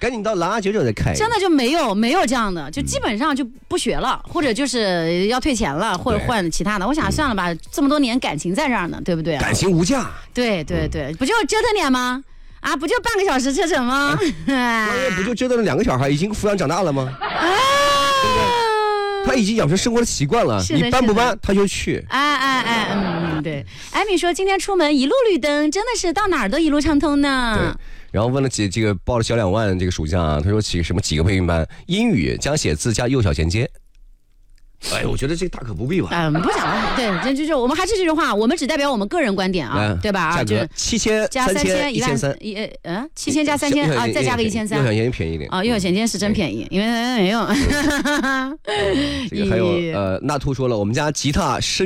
赶紧到朗朗99再开。 真的就没有这样的，就基本上就不学了，或者就是要退钱了，或者换其他的。我想算了吧，这么多年感情在这儿呢，对不对？ 感情无价。 对，不就折腾点吗？啊，不就半个小时车程吗？ 不就折腾了2个小孩，已经抚养长大了吗？对不对？他已经养成生活的习惯了，你搬不搬他就去。 对。艾米说今天出门一路绿灯，真的是到哪儿都一路畅通呢。 对。然后问了这个报了小2万这个暑假啊，他说几个培训班，英语加写字加幼小衔接。哎，我觉得这个大可不必吧。 不讲了。对，就是我们还是这句话，我们只代表我们个人观点啊，对吧？ 价格7000加3000 13000，7000加3000啊，再加个1300。 幼小衔接便宜一点啊，幼小衔接是真便宜，因为没用。 这个还有纳兔说了，我们家吉他声